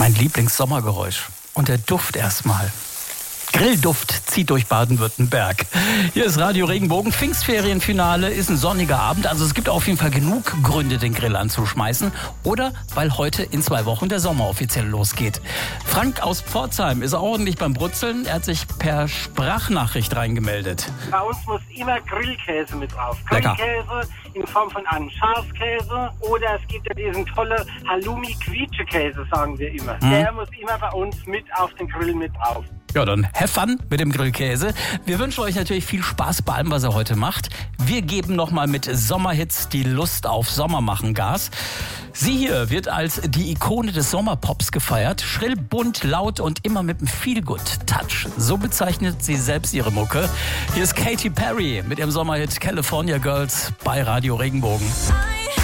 Mein Lieblingssommergeräusch. Und der Duft erstmal. Grillduft zieht durch Baden-Württemberg. Hier ist Radio Regenbogen. Pfingstferienfinale ist ein sonniger Abend. Also es gibt auf jeden Fall genug Gründe, den Grill anzuschmeißen. Oder weil heute in 2 Wochen der Sommer offiziell losgeht. Frank aus Pforzheim ist ordentlich beim Brutzeln. Er hat sich per Sprachnachricht reingemeldet. Bei uns muss immer Grillkäse mit drauf. Lecker. Grillkäse in Form von einem Schafskäse. Oder es gibt ja diesen tolle Halloumi-Quietschekäse, sagen wir immer. Der muss immer bei uns mit auf den Grill mit drauf. Ja, dann have fun mit dem Grillkäse. Wir wünschen euch natürlich viel Spaß bei allem, was ihr heute macht. Wir geben nochmal mit Sommerhits die Lust auf Sommer machen Gas. Sie hier wird als die Ikone des Sommerpops gefeiert. Schrill, bunt, laut und immer mit einem Feel-Good-Touch. So bezeichnet sie selbst ihre Mucke. Hier ist Katy Perry mit ihrem Sommerhit California Girls bei Radio Regenbogen.